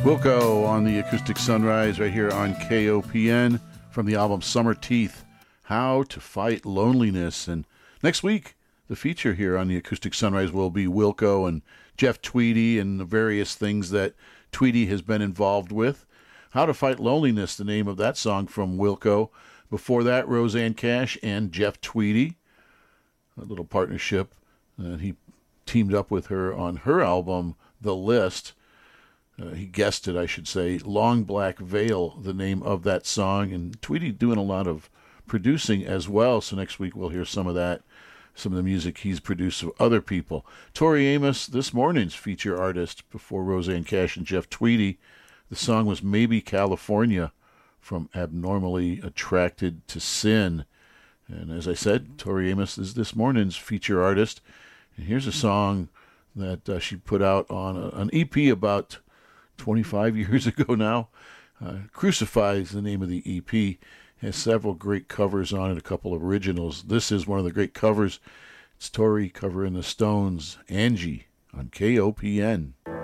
Wilco on the Acoustic Sunrise right here on KOPN from the album Summer Teeth, How to Fight Loneliness. And next week, the feature here on the Acoustic Sunrise will be Wilco and Jeff Tweedy and the various things that Tweedy has been involved with. How to Fight Loneliness, the name of that song from Wilco. Before that, Rosanne Cash and Jeff Tweedy, a little partnership. He teamed up with her on her album, The List. He guessed it, I should say. Long Black Veil, the name of that song. And Tweedy doing a lot of producing as well. So next week we'll hear some of that, some of the music he's produced of other people. Tori Amos, this morning's feature artist before Rosanne Cash and Jeff Tweedy. The song was Maybe California from Abnormally Attracted to Sin. And as I said, Tori Amos is this morning's feature artist. And here's a song that she put out on an EP about 25 years ago now. Crucify is the name of the EP. Has several great covers on it, a couple of originals. This is one of the great covers. It's Tori covering the Stones, Angie, on KOPN.